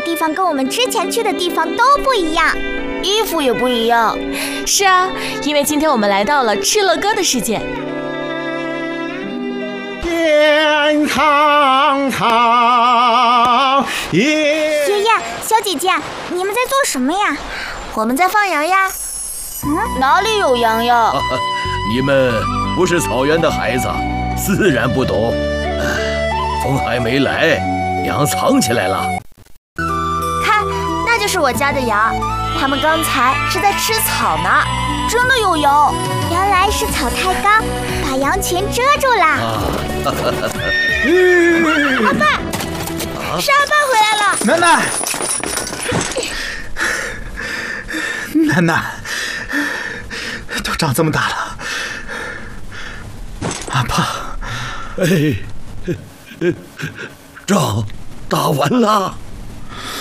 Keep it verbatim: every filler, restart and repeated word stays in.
地方跟我们之前去的地方都不一样， 衣服也不一样。 是啊，因为今天我们来到了敕勒歌的世界。 天苍苍， 爷爷、小姐姐，你们在做什么呀？ 我们在放羊呀。 嗯， 哪里有羊呀？ 你们不是草原的孩子，自然不懂。风还没来，羊藏起来了。 看，那就是我家的羊，它们刚才是在吃草呢。真的有羊， 原来是草太高，把羊群遮住了。 啊、 阿爸，啊、是阿爸回来了。 楠楠，楠楠，都长这么大了，阿爸， 哎，仗打完了。